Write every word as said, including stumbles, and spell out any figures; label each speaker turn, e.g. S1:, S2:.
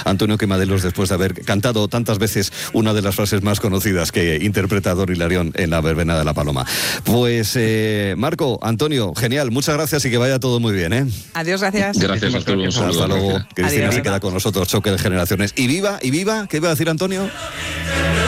S1: Antonio Quemadelos, después de haber cantado tantas veces una de las frases más conocidas que interpreta Don Hilarión en la verbena de la Paloma. Pues eh, Marco, Antonio, genial, muchas gracias y que vaya todo muy bien, ¿eh?
S2: Adiós, gracias.
S3: Gracias a todos.
S1: Hasta luego. Cristina
S2: Adiós.
S1: se queda con nosotros, Choque de Generaciones. Y viva, y viva, ¿qué iba a decir Antonio?